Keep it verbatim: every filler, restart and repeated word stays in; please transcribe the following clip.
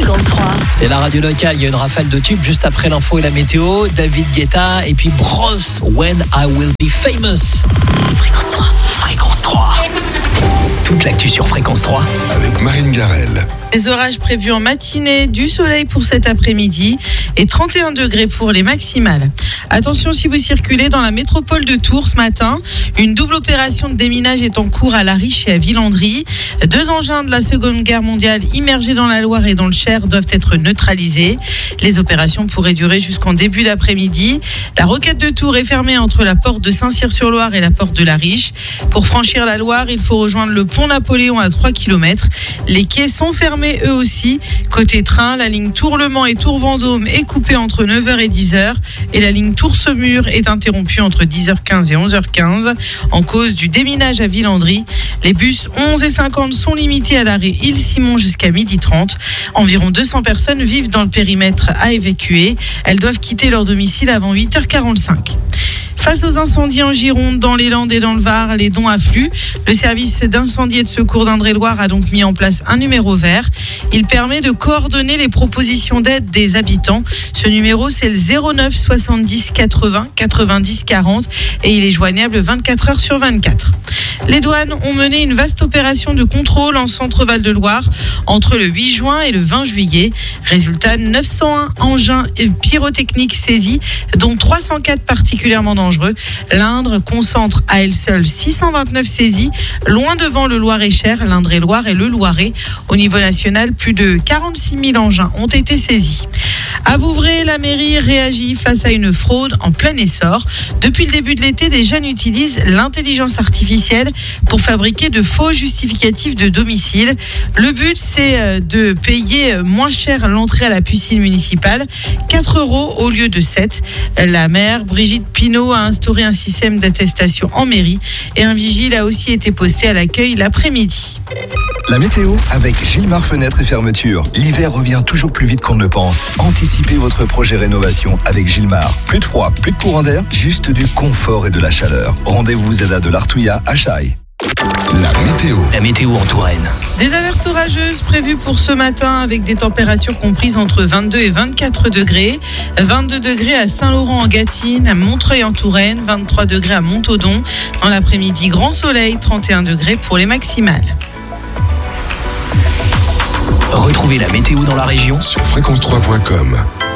Fréquence trois. C'est la radio locale, il y a une rafale de tubes juste après l'info et la météo. David Guetta et puis Bros, When I Will Be Famous. Fréquence trois. Fréquence trois. Toute l'actu sur Fréquence trois. Avec Marine Garel. Des orages prévus en matinée, du soleil pour cet après-midi et trente et un degrés pour les maximales. Attention si vous circulez dans la métropole de Tours ce matin, une double opération de déminage est en cours à La Riche et à Villandry. Deux engins de la Seconde Guerre mondiale immergés dans la Loire et dans le Cher doivent être neutralisés. Les opérations pourraient durer jusqu'en début d'après-midi. La rocade de Tours est fermée entre la porte de Saint-Cyr-sur-Loire et la porte de La Riche. Pour franchir la Loire, il faut rejoindre le pont Napoléon à trois kilomètres. Les quais sont fermés eux aussi. Côté train, la ligne Tours-Le Mans et Tours-Vendôme est coupée entre neuf heures et dix heures et la ligne Tours-Semur est interrompue entre dix heures quinze et onze heures quinze en cause du déminage à Villandry. Les bus onze et cinquante sont limités à l'arrêt Île-Simon jusqu'à midi trente. Environ deux cents personnes vivent dans le périmètre à évacuer. Elles doivent quitter leur domicile avant huit heures quarante-cinq. Face aux incendies en Gironde, dans les Landes et dans le Var, les dons affluent. Le service d'incendie et de secours d'Indre-et-Loire a donc mis en place un numéro vert. Il permet de coordonner les propositions d'aide des habitants. Ce numéro, c'est le zéro neuf soixante-dix quatre-vingts quatre-vingt-dix quarante et il est joignable vingt-quatre heures sur vingt-quatre. Les douanes ont mené une vaste opération de contrôle en centre-Val de Loire entre le huit juin et le vingt juillet. Résultat, neuf cent un engins pyrotechniques saisis, dont trois cent quatre particulièrement dangereux. L'Indre concentre à elle seule six cent vingt-neuf saisies, loin devant le Loir-et-Cher, l'Indre-et-Loire et le Loiret. Au niveau national, plus de quarante-six mille engins ont été saisis. À Vouvray, la mairie réagit face à une fraude en plein essor. Depuis le début de l'été, des jeunes utilisent l'intelligence artificielle pour fabriquer de faux justificatifs de domicile. Le but, c'est de payer moins cher l'entrée à la piscine municipale, quatre euros au lieu de sept. La maire, Brigitte Pinault, a instauré un système d'attestation en mairie et un vigile a aussi été posté à l'accueil l'après-midi. La météo avec Gilmar Fenêtres et Fermetures. L'hiver revient toujours plus vite qu'on ne le pense. Anticipez votre projet rénovation avec Gilmar. Plus de froid, plus de courant d'air, juste du confort et de la chaleur. Rendez-vous Zeda de l'Artouillat à Chaille. La météo. La météo en Touraine. Des averses orageuses prévues pour ce matin avec des températures comprises entre vingt-deux et vingt-quatre degrés. vingt-deux degrés à Saint-Laurent en Gâtine, à Montreuil en Touraine, vingt-trois degrés à Montaudoin. Dans l'après-midi, grand soleil, trente et un degrés pour les maximales. Retrouvez la météo dans la région Sur fréquence trois point com.